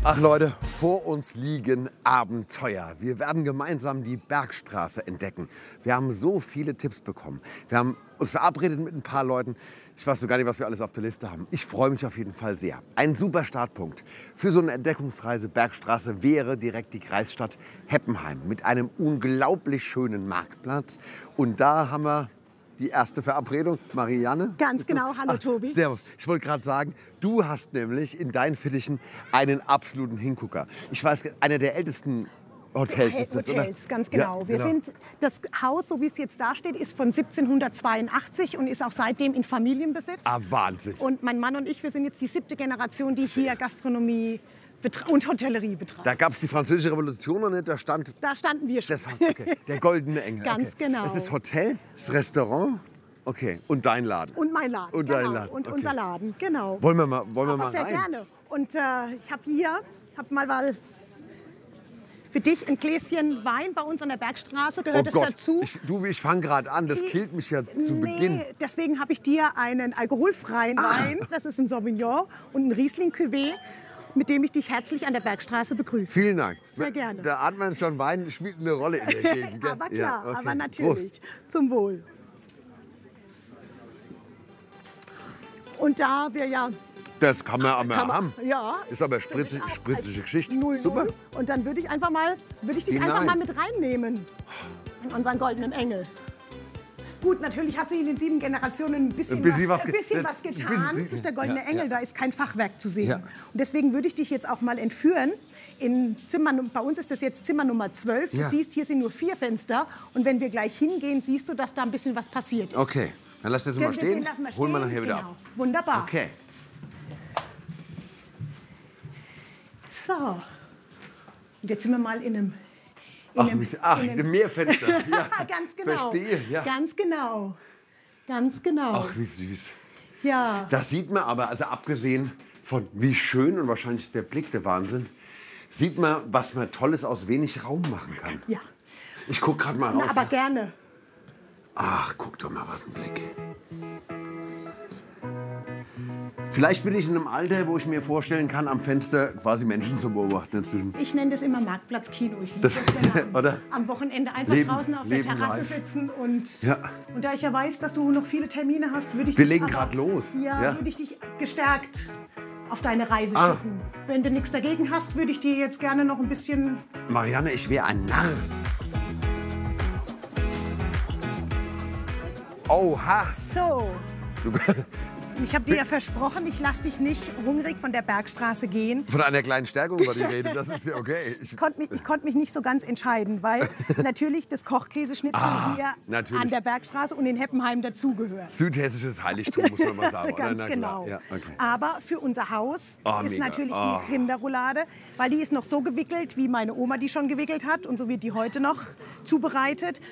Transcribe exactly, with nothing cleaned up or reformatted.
Ach Leute, vor uns liegen Abenteuer. Wir werden gemeinsam die Bergstraße entdecken. Wir haben so viele Tipps bekommen. Wir haben uns verabredet mit ein paar Leuten. Ich weiß noch gar nicht, was wir alles auf der Liste haben. Ich freue mich auf jeden Fall sehr. Ein super Startpunkt für so eine Entdeckungsreise Bergstraße wäre direkt die Kreisstadt Heppenheim mit einem unglaublich schönen Marktplatz. Und da haben wir die erste Verabredung. Marianne? Ganz genau. Hallo, Ach, Tobi. Servus. Ich wollte gerade sagen, du hast nämlich in deinen Fittichen einen absoluten Hingucker. Ich weiß, einer der ältesten Hotels ist das, Hotels, oder? ganz genau. Ja, Wir genau. sind, das Haus, so wie es jetzt da steht, ist von siebzehnhundertzweiundachtzig und ist auch seitdem in Familienbesitz. Ah, Wahnsinn. Und mein Mann und ich, wir sind jetzt die siebte Generation, die hier Gastronomie und Hotellerie betreibt. Da gab es die Französische Revolution noch nicht, da stand Da standen wir schon. das, okay, der goldene Engel. Ganz okay. genau. Das ist Hotel, das Restaurant, okay, und dein Laden. Und mein Laden. Und genau. dein Laden, Und okay. unser Laden, genau. Wollen wir mal, wollen wir Aber mal sehr rein? gerne. Und äh, ich habe hier, hab mal mal für dich ein Gläschen Wein bei uns an der Bergstraße. Gehört Oh das Gott, dazu? ich, du, ich fange gerade an, das killt mich ja zu Beginn. Nee, deswegen habe ich dir einen alkoholfreien Ah. Wein, das ist ein Sauvignon und ein Riesling Cuvée, mit dem ich dich herzlich an der Bergstraße begrüße. Vielen Dank. Sehr gerne. Da hat man schon Wein, spielt eine Rolle in der Gegend. Gell? Aber klar, Ja, okay. aber natürlich. Zum Wohl. Und da wir ja... Das kann man aber Kann man- haben. Ja. Ist aber für mich spritzig, auch spritzige als Geschichte. null null. Super. Und dann würde ich einfach mal, würde ich dich Hinein. einfach mal mit reinnehmen in unseren goldenen Engel. Gut, natürlich hat sich in den sieben Generationen ein bisschen, Ein bisschen was, was ein ge- bisschen ja, was ein getan. bisschen- Das ist der goldene ja, Engel, ja. da ist kein Fachwerk zu sehen. Ja. Und deswegen würde ich dich jetzt auch mal entführen. In Zimmer, bei uns ist das jetzt Zimmer Nummer zwölf. Du Ja. siehst, hier sind nur vier Fenster. Und wenn wir gleich hingehen, siehst du, dass da ein bisschen was passiert ist. Okay, dann lass das Den- mal den stehen. lassen wir Holen wir stehen. nachher wieder genau. ab. Wunderbar. Okay. So. Und jetzt sind wir mal in einem... In Ach, einem, wie- ach, in ein Meerfenster. Ja, Ganz genau. Verstehe, ja. Ganz genau. Ganz genau. Ach, wie süß. Ja. Das sieht man aber, also abgesehen von wie schön und wahrscheinlich ist der Blick der Wahnsinn, sieht man, was man Tolles aus wenig Raum machen kann. Ja. Ich guck gerade mal Na, raus. aber gerne. Ach, guck doch mal, was ein Blick. Vielleicht bin ich in einem Alter, wo ich mir vorstellen kann, am Fenster quasi Menschen zu beobachten inzwischen. Ich nenne das immer Marktplatzkino. Ich liebe Das- das, wenn am, oder? am Wochenende einfach Leben- draußen auf Leben der Terrasse live. sitzen. Und, Ja. und da ich ja weiß, dass du noch viele Termine hast, würde ich Wir dich legen aber- grad los. Ja, Ja. würde ich dich gestärkt auf deine Reise Ah. schicken. Wenn du nichts dagegen hast, würde ich dir jetzt gerne noch ein bisschen... Marianne, ich wäre ein Narr. Oha. So, Du, ich habe dir ja versprochen, ich lasse dich nicht hungrig von der Bergstraße gehen. von einer kleinen Stärkung war die Rede, das ist ja okay. Ich, Ich konnte mich, ich konnt mich nicht so ganz entscheiden, weil natürlich das Kochkäseschnitzel Ah, hier natürlich. an der Bergstraße und in Heppenheim dazugehört. südhessisches Heiligtum, muss man mal sagen. oder? Ganz Na klar. genau. Ja, okay. Aber für unser Haus Oh, ist mega. natürlich Oh. die Rinderroulade, weil die ist noch so gewickelt, wie meine Oma die schon gewickelt hat und so wird die heute noch zubereitet.